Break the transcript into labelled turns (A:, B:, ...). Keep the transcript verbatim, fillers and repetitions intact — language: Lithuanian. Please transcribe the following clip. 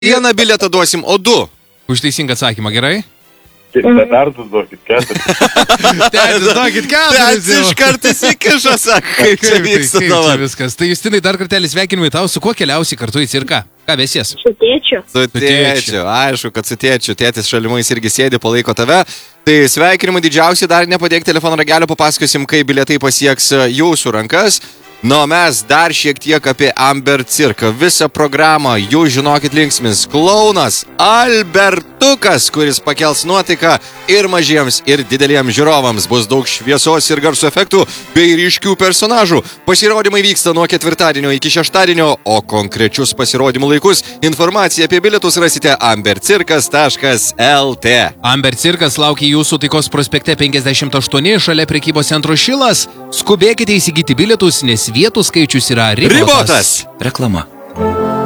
A: Vieną bilietą duosim, o du.
B: Už teisingą atsakymą, gerai?
C: Dar du duokit keturis.
B: Tetis, duokit keturis.
A: Tetis iš karto įsikišo, sako, kaip čia vyksta dabar.
B: Viskas. Tai Justinai, dar kartelį sveikinimai tau, su kuo keliausi kartu į cirką? Ką vesies?
D: Su tėčiu.
A: Su tėčiu, aišku, kad su tėčiu. Tėtis šalimais irgi sėdi, palaiko tave. Tai sveikinimai didžiausi, dar nepadėk telefono ragelio, papasakosim, kaip bilietai pasieks jūsų rankas. Nu, mes dar šiek tiek apie Amber cirką. Visą programą, jūs žinokit linksmins. Klounas Albertukas, kuris pakels nuotaiką ir mažiems, ir dideliems žiūrovams. Bus daug šviesos ir garso efektų bei ryškių personažų. Pasirodymai vyksta nuo ketvirtadienio iki šeštadienio, o konkrečius pasirodymų laikus informaciją apie bilietus rasite ambercirkas taškas lt.
B: Amber cirkas laukia jūsų Taikos prospekte penkiasdešimt aštuoni šalia prekybos centro Šilas. Skubėkite įsigyti bilietus, nes vietų skaičius yra ribotas.
A: Ribotas.
B: Reklama.